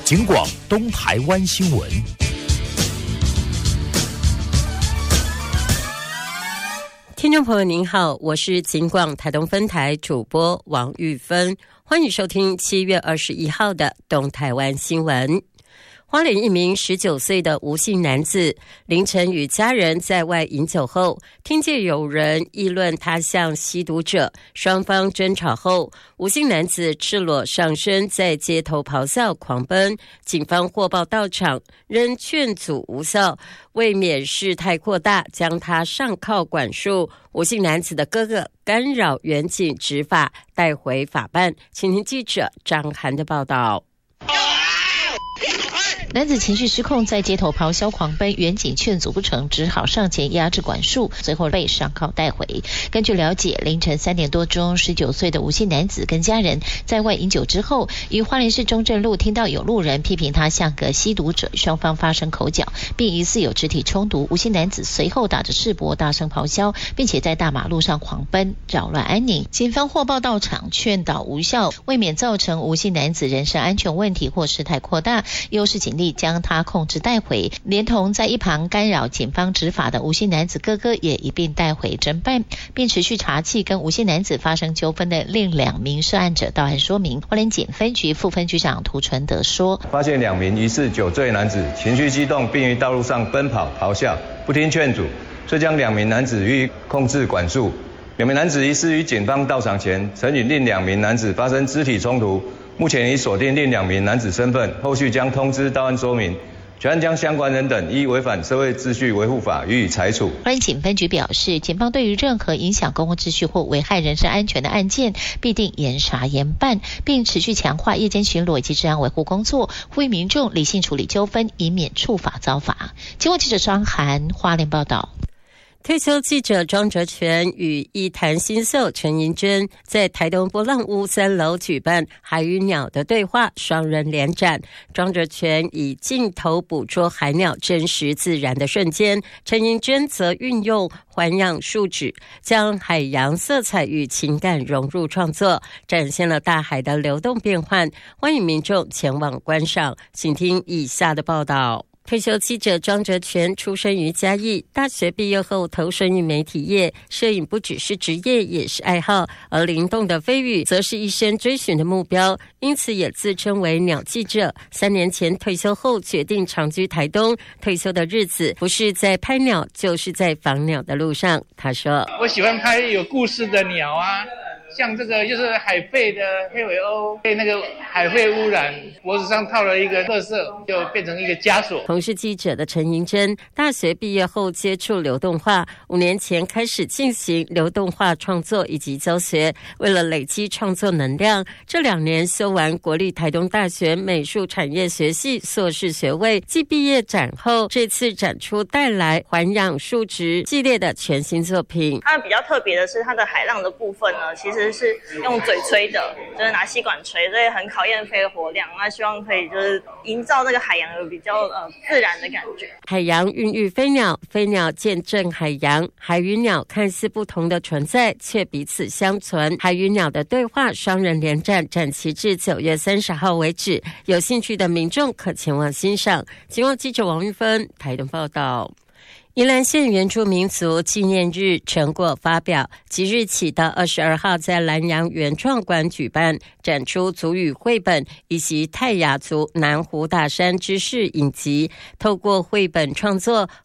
警广东台湾新闻。 听众朋友您好，我是警广台东分台主播王玉芬，欢迎收听7月21号的东台湾新闻。花莲一名19岁的吴姓男子凌晨与家人在外饮酒后，听见有人议论他像吸毒者，双方争吵后，吴姓男子赤裸上身在街头咆哮狂奔，警方获报到场，仍劝阻无效，为免事态扩大，将他上铐管束。吴姓男子的哥哥干扰远警执法，带回法办。请听记者张涵的报道。 男子情绪失控，在街头咆哮狂奔，远警劝阻不成，只好上前压制管束，随后被上铐带回。根据了解，凌晨3点多钟，19岁的吴姓男子跟家人在外饮酒之后，于花莲市中正路听到有路人批评他像个吸毒者，双方发生口角，并疑似有肢体冲突。吴姓男子随后打着赤膊大声咆哮，并且在大马路上狂奔，扰乱安宁。警方获报到场，劝导无效，为免造成吴姓男子人身安全问题或事态扩大，又是警力将他控制带回，连同在一旁干扰警方执法的吴姓男子哥哥也一并带回侦办，并持续查缉跟吴姓男子发生纠纷的另2名涉案者到案说明。花莲警分局副分局长涂纯德说， 发现2名疑似酒醉男子情绪激动，并于道路上奔跑咆哮，不听劝阻，遂将2名男子予以控制管束。2名男子疑似于警方到场前曾与另2名男子发生肢体冲突，目前已锁定另2名男子身份，后续将通知到案说明。全案将相关人等依违反社会秩序维护法予以裁处。 花莲警分局表示，警方对于任何影响公共秩序或危害人身安全的案件，必定严查严办，并持续强化夜间巡逻以及治安维护工作，呼吁民众理性处理纠纷，以免触法遭罚。警广记者张涵花莲报道。 退休记者庄哲全与艺坛新秀陈盈珍在台东波浪屋3楼举办海与鸟的对话双人联展。庄哲全以镜头捕捉海鸟真实自然的瞬间，陈盈珍则运用环氧树脂将海洋色彩与情感融入创作，展现了大海的流动变幻，欢迎民众前往观赏。请听以下的报道。退休记者庄哲全出生于嘉义，大学毕业后投身于媒体业，摄影不只是职业也是爱好，而灵动的飞羽则是一生追寻的目标，因此也自称为鸟记者。3年前退休后决定长居台东，退休的日子不是在拍鸟，就是在访鸟的路上。他说， 我喜欢拍有故事的鸟啊，像这个就是海肺的黑尾鸥，被那个海肺污染，脖子上套了一个垃圾，就变成一个枷锁。 同是记者的陈盈珍，大学毕业后接触流动画，5年前开始进行流动画创作以及教学。为了累积创作能量，这2年修完国立台东大学美术产业学系硕士学位。继毕业展后，这次展出带来环氧树脂系列的全新作品。 它比较特别的是它的海浪的部分呢，其实是用嘴吹的，就是拿吸管吹，所以很考验肺活量。那希望可以就是营造那个海洋有比较自然的感觉。 海洋孕育飞鸟，飞鸟见证海洋，海与鸟看似不同的存在，却彼此相存。海与鸟的对话双人联展，展期至9月30号为止，有兴趣的民众可前往欣赏。警广记者王玉芬台东报道。宜兰县原住民族纪念日成果发表，即日起到22号在兰阳原创馆举办，展出族语绘本以及泰雅族南湖大山知识影集，透过绘本创作